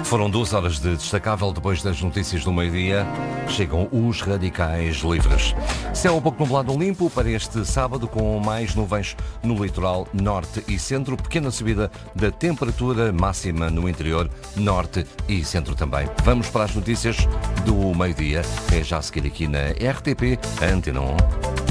Foram 2 horas de destacável. Depois das notícias do meio-dia, chegam os radicais livres. Céu pouco nublado limpo para este sábado, com mais nuvens no litoral norte e centro. Pequena subida da temperatura máxima no interior, norte e centro também. Vamos para as notícias do meio-dia. É já a seguir aqui na RTP Antena 1.